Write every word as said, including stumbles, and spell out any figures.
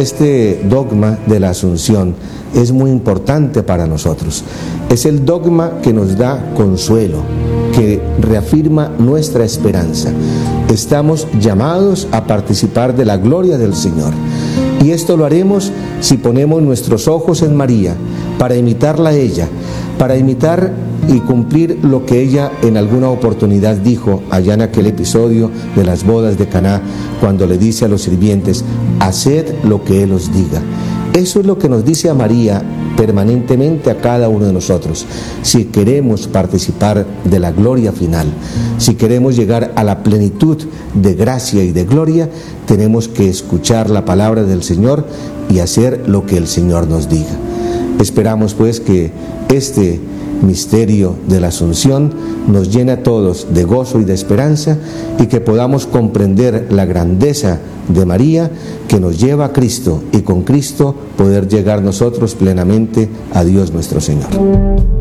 este dogma de la Asunción es muy importante para nosotros. Es el dogma que nos da consuelo, que reafirma nuestra esperanza. Estamos llamados a participar de la gloria del Señor. Y esto lo haremos si ponemos nuestros ojos en María, para imitarla a ella, para imitar y cumplir lo que ella en alguna oportunidad dijo allá en aquel episodio de las bodas de Caná, cuando le dice a los sirvientes: haced lo que Él os diga. Eso es lo que nos dice a María permanentemente a cada uno de nosotros. Si queremos participar de la gloria final, si queremos llegar a la plenitud de gracia y de gloria, tenemos que escuchar la palabra del Señor y hacer lo que el Señor nos diga. Esperamos pues que este misterio de la Asunción nos llene a todos de gozo y de esperanza, y que podamos comprender la grandeza de María, que nos lleva a Cristo, y con Cristo poder llegar nosotros plenamente a Dios nuestro Señor.